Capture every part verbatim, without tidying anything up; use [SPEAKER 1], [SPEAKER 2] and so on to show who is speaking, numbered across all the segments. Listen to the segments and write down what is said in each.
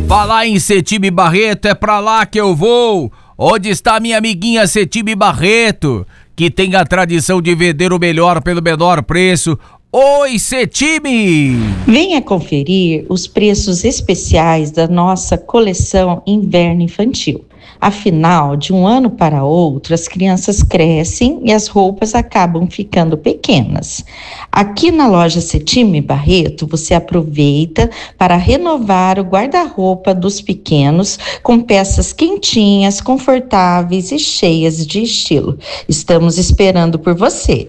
[SPEAKER 1] Falar em Cetime Barreto, é pra lá que eu vou. Onde está minha amiguinha Cetime Barreto, que tem a tradição de vender o melhor pelo menor preço. Oi, Cetime!
[SPEAKER 2] Venha conferir os preços especiais da nossa coleção Inverno Infantil. Afinal, de um ano para outro, as crianças crescem e as roupas acabam ficando pequenas. Aqui na loja Cetime Barreto, você aproveita para renovar o guarda-roupa dos pequenos com peças quentinhas, confortáveis e cheias de estilo. Estamos esperando por você.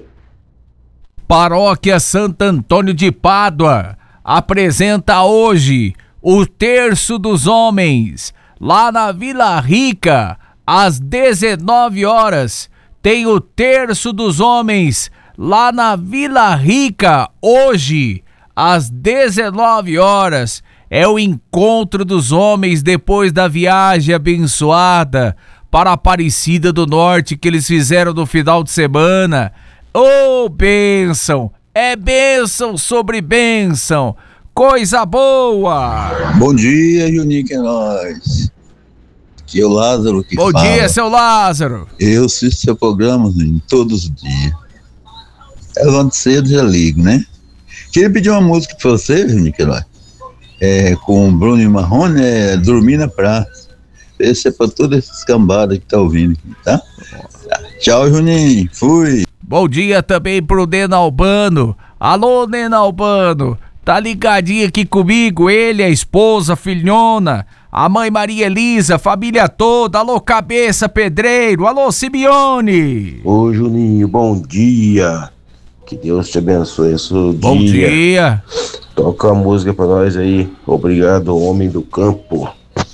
[SPEAKER 1] Paróquia Santo Antônio de Pádua apresenta hoje o Terço dos Homens, lá na Vila Rica, às dezenove horas. Tem o Terço dos Homens, lá na Vila Rica, hoje, às dezenove horas. É o encontro dos homens depois da viagem abençoada para a Aparecida do Norte que eles fizeram no final de semana. Ô, oh, bênção! É bênção sobre bênção! Coisa boa!
[SPEAKER 3] Bom dia, Juninho, que é nóis. Aqui é o Lázaro que
[SPEAKER 1] Bom
[SPEAKER 3] fala.
[SPEAKER 1] Bom dia, seu Lázaro!
[SPEAKER 3] Eu assisto seu programa, Juninho, todos os dias. Eu levanto cedo e já ligo, né? Queria pedir uma música pra você, Juninho, que é nóis. É, com o Bruno e Marrone, é Dormir na Praça. Esse é pra toda essa escambada que tá ouvindo aqui, tá? Tá. Tchau, Juninho. Fui!
[SPEAKER 1] Bom dia também pro Nena Albano. Alô, Nena Albano. Tá ligadinho aqui comigo, ele, a esposa, filhona, a mãe Maria Elisa, família toda. Alô, Cabeça Pedreiro. Alô, Simeone.
[SPEAKER 4] Ô, Juninho, bom dia. Que Deus te abençoe o seu dia.
[SPEAKER 1] Bom dia.
[SPEAKER 4] Toca a música pra nós aí. Obrigado, homem do campo.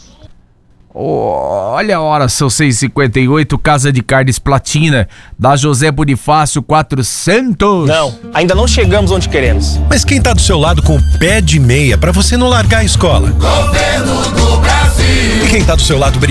[SPEAKER 1] Oh, olha a hora, são seis e cinquenta e oito, Casa de Carnes Platina, da José Bonifácio quatrocentos.
[SPEAKER 5] Não, ainda não chegamos onde queremos.
[SPEAKER 6] Mas quem tá do seu lado com o pé de meia pra você não largar a escola?
[SPEAKER 7] Governo do Brasil.
[SPEAKER 6] E quem tá do seu lado